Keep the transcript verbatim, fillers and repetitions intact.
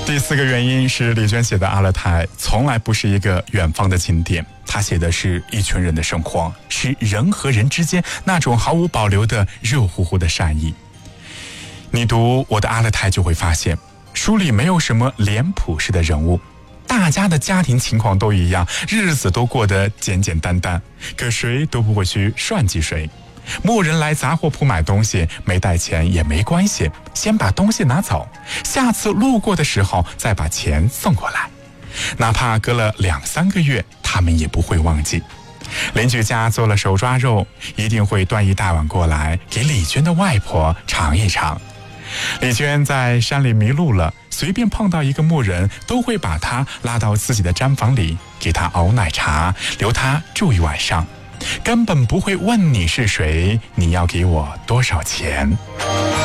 第四个原因是李娟写的《阿勒泰》从来不是一个远方的景点，她写的是一群人的生活，是人和人之间那种毫无保留的热乎乎的善意。你读我的《阿勒泰》就会发现，书里没有什么脸谱式的人物，大家的家庭情况都一样，日子都过得简简单单，可谁都不会去算计谁。牧人来杂货铺买东西，没带钱也没关系，先把东西拿走，下次路过的时候再把钱送过来。哪怕隔了两三个月，他们也不会忘记。邻居家做了手抓肉，一定会端一大碗过来给李娟的外婆尝一尝。李娟在山里迷路了，随便碰到一个牧人，都会把她拉到自己的毡房里，给她熬奶茶，留她住一晚上，根本不会问你是谁，你要给我多少钱。